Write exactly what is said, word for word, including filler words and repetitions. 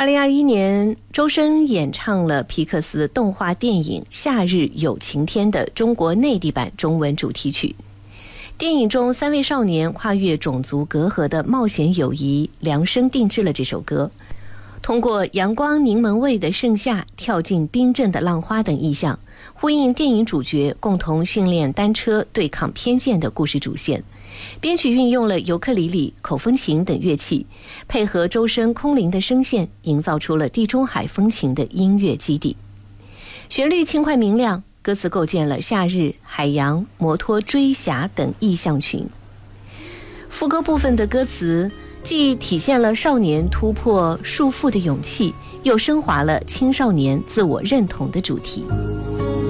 二零二一年，周深演唱了皮克斯动画电影《夏日有晴天》的中国内地版中文主题曲。电影中三位少年跨越种族隔阂的冒险友谊，量身定制了这首歌。通过阳光柠檬味的盛夏、跳进冰镇的浪花等意象，呼应电影主角共同训练单车对抗偏见的故事主线。编曲运用了尤克里里、口风琴等乐器，配合周深空灵的声线，营造出了地中海风情的音乐基地。旋律轻快明亮，歌词构建了夏日、海洋、摩托追侠等意象群。副歌部分的歌词既体现了少年突破束缚的勇气，又升华了青少年自我认同的主题。